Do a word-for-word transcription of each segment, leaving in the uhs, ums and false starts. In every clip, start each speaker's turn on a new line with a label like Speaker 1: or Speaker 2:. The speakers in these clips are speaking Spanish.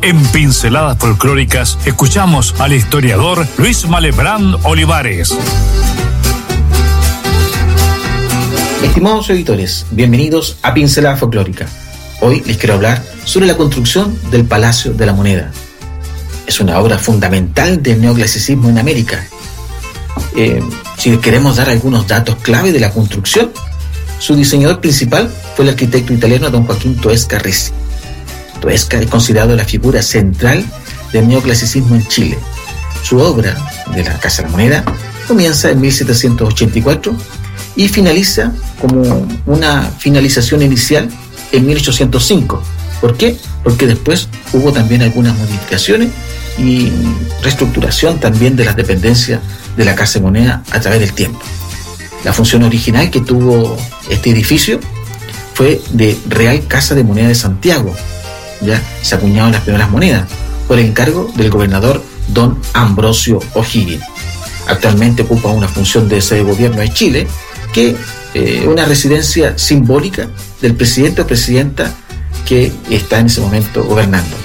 Speaker 1: En Pinceladas Folclóricas escuchamos al historiador Luis Malebrán Olivares.
Speaker 2: Estimados auditores, bienvenidos a Pincelada Folclórica. Hoy les quiero hablar sobre la construcción del Palacio de la Moneda. Es una obra fundamental del neoclasicismo en América. Eh, si queremos dar algunos datos clave de la construcción, su diseñador principal fue el arquitecto italiano don Joaquín Toesca Ricci. Toesca es considerado la figura central del neoclasicismo en Chile. Su obra, de la Casa de la Moneda, comienza en mil setecientos ochenta y cuatro y finaliza como una finalización inicial en mil ochocientos cinco. ¿Por qué? Porque después hubo también algunas modificaciones y reestructuración también de las dependencias de la Casa de Moneda a través del tiempo. La función original que tuvo este edificio fue de Real Casa de Moneda de Santiago. Ya se acuñaron las primeras monedas por encargo del gobernador don Ambrosio O'Higgins. Actualmente ocupa una función de sede de gobierno de Chile, que es eh, una residencia simbólica del presidente o presidenta que está en ese momento gobernando.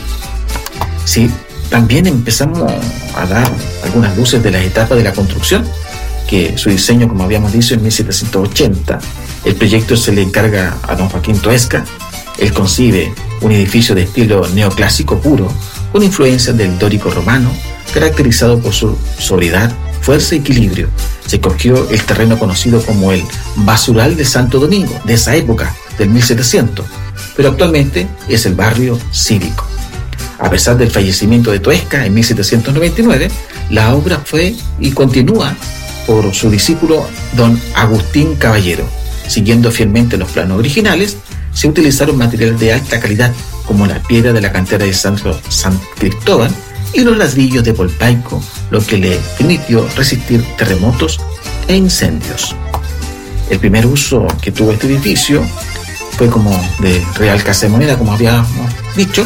Speaker 2: Sí, también empezamos a dar algunas luces de las etapas de la construcción, que su diseño, como habíamos dicho, en mil setecientos ochenta. El proyecto se le encarga a don Joaquín Toesca. Él concibe un edificio de estilo neoclásico puro, con influencias del dórico romano, caracterizado por su sobriedad, fuerza y equilibrio. Se escogió el terreno conocido como el Basural de Santo Domingo, de esa época, del mil setecientos, pero actualmente es el barrio cívico. A pesar del fallecimiento de Toesca en mil setecientos noventa y nueve, la obra fue y continúa por su discípulo don Agustín Caballero. Siguiendo fielmente los planos originales, se utilizaron materiales de alta calidad como la piedra de la cantera de San, San Cristóbal y los ladrillos de Polpaico, lo que le permitió resistir terremotos e incendios. El primer uso que tuvo este edificio fue como de Real Casa de Moneda, como habíamos dicho,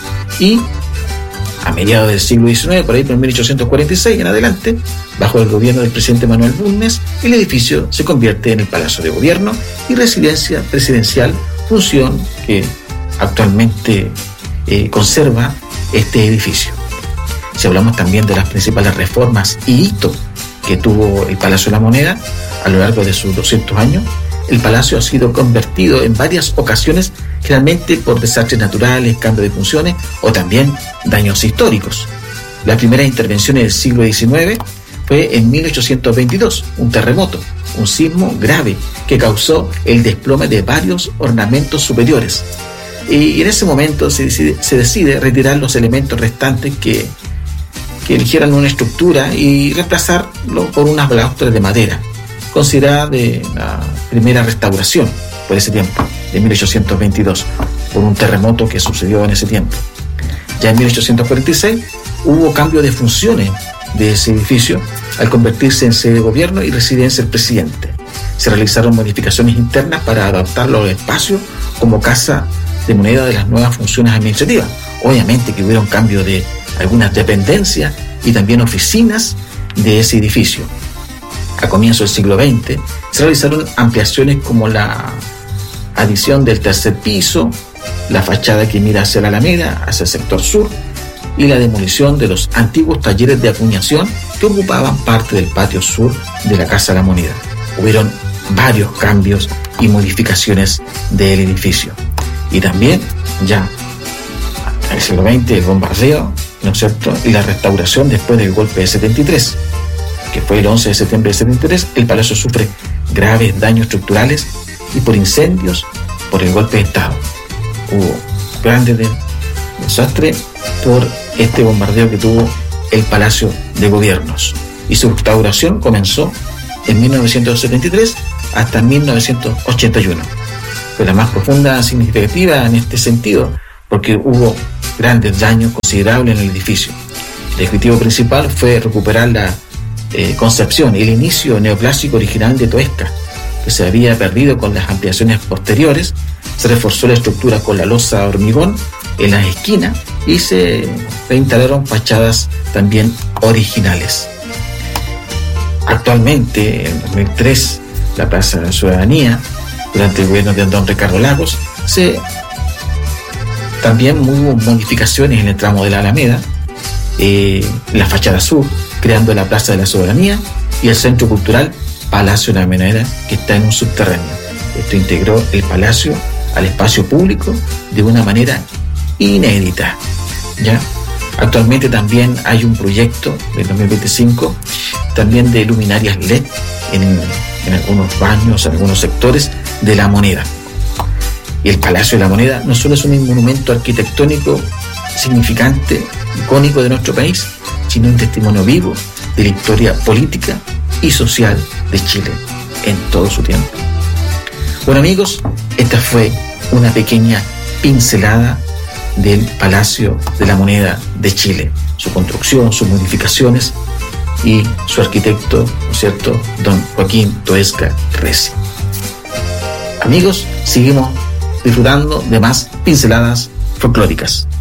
Speaker 2: y a mediados del siglo diecinueve, por ahí por mil ochocientos cuarenta y seis en adelante, bajo el gobierno del presidente Manuel Bulnes, el edificio se convierte en el Palacio de Gobierno y residencia presidencial, función que actualmente eh, conserva este edificio. Si hablamos también de las principales reformas y hitos que tuvo el Palacio de la Moneda a lo largo de sus doscientos años, el palacio ha sido convertido en varias ocasiones, generalmente por desastres naturales, cambio de funciones o también daños históricos. La primera intervención del siglo diecinueve fue en mil ochocientos veintidós, un terremoto, un sismo grave que causó el desplome de varios ornamentos superiores. Y en ese momento se decide, se decide retirar los elementos restantes que, que eligieran una estructura y reemplazarlo por unas balaustras de madera, considerada de la primera restauración por ese tiempo, de mil ochocientos veintidós, por un terremoto que sucedió en ese tiempo. Ya en mil ochocientos cuarenta y seis hubo cambio de funciones de ese edificio al convertirse en sede de gobierno y residencia del presidente. Se realizaron modificaciones internas para adaptarlo al espacio como casa de moneda de las nuevas funciones administrativas. Obviamente que hubiera un cambio de algunas dependencias y también oficinas de ese edificio. A comienzos del siglo veinte se realizaron ampliaciones como la adición del tercer piso, la fachada que mira hacia la Alameda, hacia el sector sur, y la demolición de los antiguos talleres de acuñación que ocupaban parte del patio sur de la Casa de la Moneda. Hubieron varios cambios y modificaciones del edificio. Y también, ya en el siglo veinte, el bombardeo, ¿no es cierto?, y la restauración después del golpe de setenta y tres, que fue el once de septiembre de setenta y tres, el palacio sufre graves daños estructurales y por incendios, por el golpe de Estado. Hubo grandes desastres por este bombardeo que tuvo el Palacio de Gobiernos. Y su restauración comenzó en mil novecientos setenta y tres hasta mil novecientos ochenta y uno. Fue la más profunda y significativa en este sentido, porque hubo grandes daños considerables en el edificio. El objetivo principal fue recuperar la eh, concepción y el inicio neoclásico original de Toesca, que se había perdido con las ampliaciones posteriores. Se reforzó la estructura con la losa hormigón en las esquinas y se reinstalaron fachadas también originales. Actualmente, en dos mil tres, la Plaza de la Ciudadanía, durante el gobierno de don Ricardo Lagos, se También hubo modificaciones en el tramo de la Alameda, eh, la fachada sur, creando la Plaza de la Soberanía y el Centro Cultural Palacio de la Moneda, que está en un subterráneo. Esto integró el palacio al espacio público de una manera inédita, ¿ya? Actualmente también hay un proyecto del dos mil veinticinco también de luminarias L E D en, en algunos baños, en algunos sectores de la Moneda. Y el Palacio de la Moneda no solo es un monumento arquitectónico significante, icónico de nuestro país, sino un testimonio vivo de la historia política y social de Chile en todo su tiempo. Bueno, amigos, esta fue una pequeña pincelada del Palacio de la Moneda de Chile, su construcción, sus modificaciones y su arquitecto, ¿no es cierto?, don Joaquín Toesca Reci. Amigos, seguimos disfrutando de más pinceladas folclóricas.